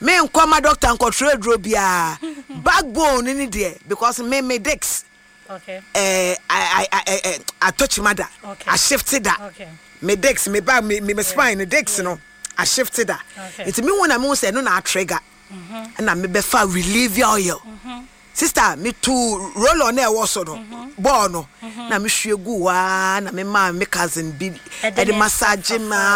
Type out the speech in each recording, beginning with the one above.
Me nkoma doctor nko trade bia backbone ni there because me dicks. Okay. I touch mother. Okay. I shifted that. Okay. Me dicks, me back, me spine, the dicks, no. I shifted that. Okay. It's me when I say no na trigger. And I me befa relieve oil. Sister, me too roll on there also no. Bono. Na me hwe gu wa na me ma me cousin bi e the massage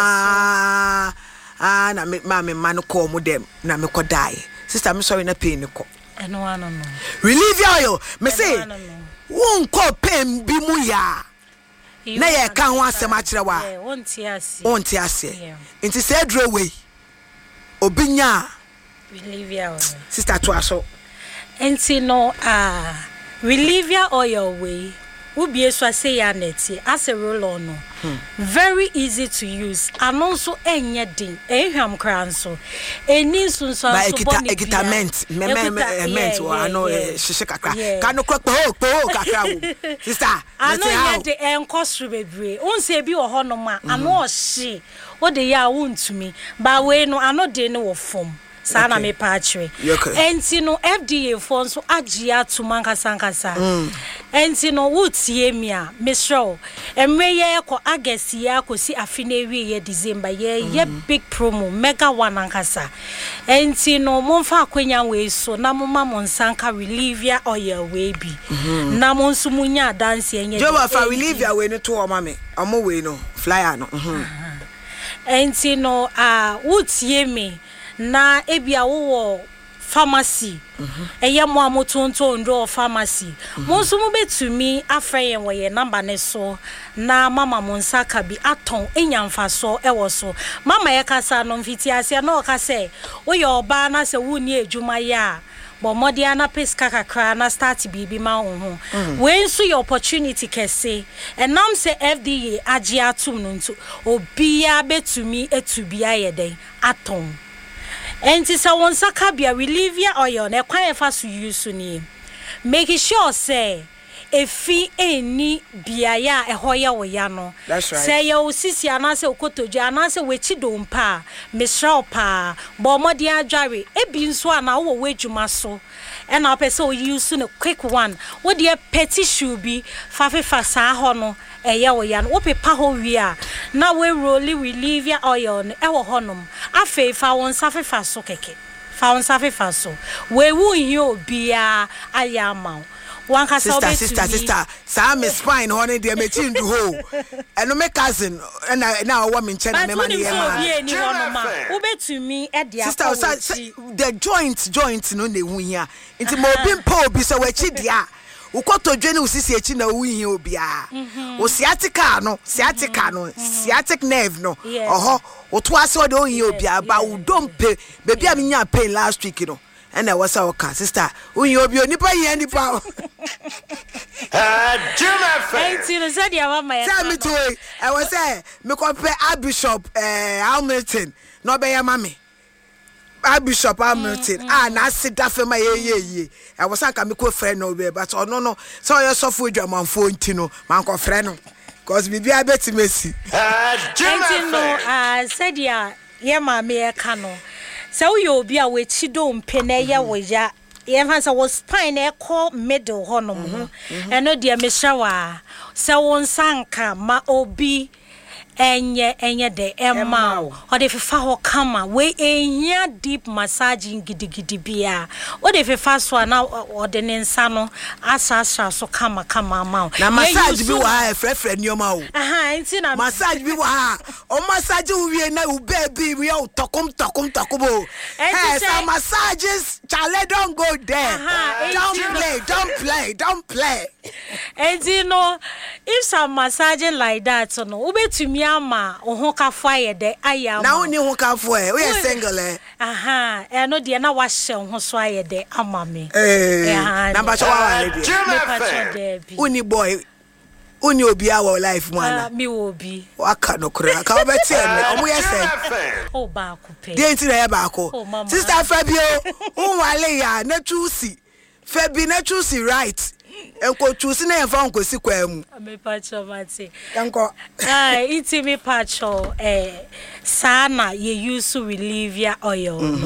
ma na me ma no call mo dem na me ko die. Sister, me sorry na pain ko. Eno ano no. Relieve oil. Me say won ko pain bi mu ya. Na ye kan ho asem a kire wa. Wonti ase. Nti say draw way. Obinya Relieve oil. Sister to aso. Enti no relieve oil way. Ubi so say ya neti as a roll on no. Very easy to use and also enye din ehwam kran so eni sunsun so boni ekitament ment wa no hihye kakra ka no kro kakra wo sister ano ye de enkosru bebre unse bi wo hono ma ano ohye wo de ya wuntumi ba we no ano de ne wo fom sana me patchwe enti no FDA for so agia to mankasa enti no wutie mi a me show emreye ko agesi ya ko si afine wi ye December ye big promo mega one ankasa enti no momfa akwanya we so na moma monsanka relieve oil we bi na monsu munya dance enye Joba fa relieve we no to o ma me omo we no flyer no enti no wutie mi na ebia wo pharmacy eye mo amotonto ndo pharmacy mo nso mo betumi afreyen wo ye number ne so na mama mo nsaka bi aton enyamfa so ewo so mama ye kasa no mfiti ase na o ka se wo ye oba na se wo ni ejuma ya bo modia na peska kakra na start bibi ma ho we nso your opportunity kese enam se FDA agi atum no nto obia betumi etubia ye den aton enti sa won saka bia relieve oil na kwan efa so use ni make sure say efi eni bia ya ehoya wo ya no say ya osisi anase okotoju anase wechi dompa misra pa bo modi adware ebi nso ana wo wedwuma so e na pese o use no quick one wo de petty shoe bi fa sa ho no eye wo ya no wo pepa ho wi a na we rolly relieve oil no e wo honom afa fa won safefa so keke fa won safefa so we wu hi obia aya ma sister sa me spine honey dey me chin do ho eno me cousin na o wa me nche na me ma ma wo betumi e dia sister the joint no na hu hia nti mo bi mpa obi so wa chi dia ukoto dwene usisi echi na hu hia obia o sciatic nerve no oho o to ase o de hu hia obia ba u dompe baby am nya pain last week no and I was okay sister uyi obi onipa ye nipa Juma said ya mama ya tell me to I was say me compare Bishop Hamilton no be ya mama Bishop Hamilton na sit dafe ma ye I was anka me ko friend no be but no so you suffer dwamanfo nti no man ko friend no cause bibi abeti mesi Juma said ya mama ya kano so you be a wechi do mpene ya wo ya ye was spine e call middle honom eno de me shawa so won sanka ma obi enye de emma o de fefa ho kama we ehia deep massaging gidigidi bia o de fefa so na o de nsa no asasa so kama ma na massage bi wa frefre nioma o enti na massage bi wa o massage wie na u baby we o tokum bo some massages chale don't go there don't play enti no if some massaging like that no we betumi ama oho kafo ye de aya na oni ho kafo we single no de na wa hye ho so aye de ama me na ba cho wa le uni boy uni obi our life mu ana me obi waka no kura ka obeti me omo ye say o ba ko pe de nti na ye ba ko sister Fabio unwale ya na chusi Fabi na chusi right enko chusi na enfa nko si kwa mu me pacho mate enko iti me pacho sana ye use relieve oil